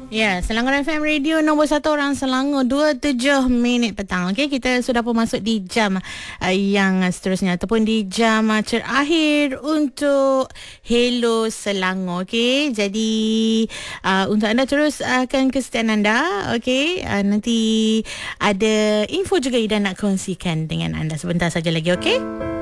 Ya, Selangor FM Radio nombor 1 orang Selangor 27 minit petang. Okey, kita sudah pun masuk di jam yang seterusnya ataupun di jam terakhir untuk Hello Selangor. Okey, jadi untuk anda teruskan kesetiaan anda. Okey, nanti ada info juga Ida nak kongsikan dengan anda sebentar saja lagi. Okey.